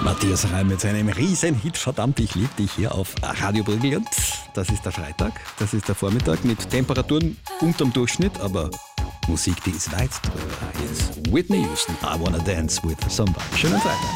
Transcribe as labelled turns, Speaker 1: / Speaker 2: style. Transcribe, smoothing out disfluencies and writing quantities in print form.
Speaker 1: Matthias Reim mit seinem Riesenhit Verdammt, ich lieb dich hier auf Radio Brillant. Das ist der Freitag, das ist der Vormittag mit Temperaturen unterm Durchschnitt, aber Musik, die ist weit drüber. Hier ist Whitney Houston, I Wanna Dance with Somebody. Schönen Freitag.